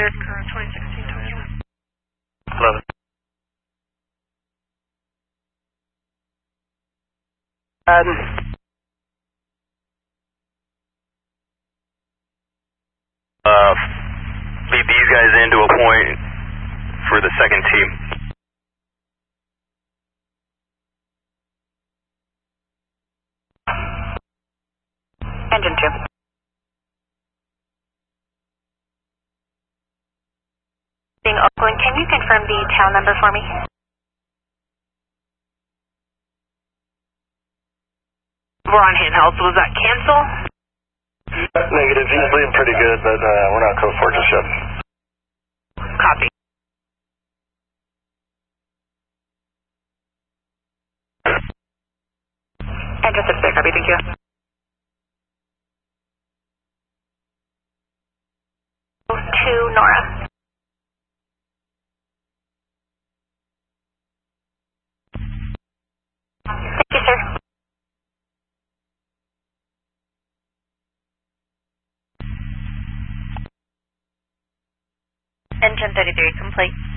Current 2016 Toyota. 11. Lead these guys into a point for the second team. Engine 2. Being Oakland, can you confirm the town number for me? We're on handhelds. Was that cancel? Negative. He's leading pretty good, but we're not code 4 just yet. Copy. Engine 6 there, copy, thank you. To Nora. Thank you, sir. Engine 33 complete.